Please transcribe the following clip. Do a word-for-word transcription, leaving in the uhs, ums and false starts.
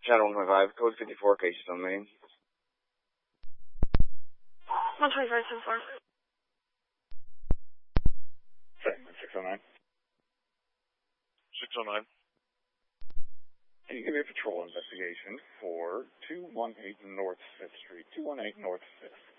Channel one twenty-five, code fifty-four, cases on main. one twenty-five, ten four. Segment six oh nine. six oh nine. Can you give me a patrol investigation for two one eight North fifth Street? two one eight North fifth.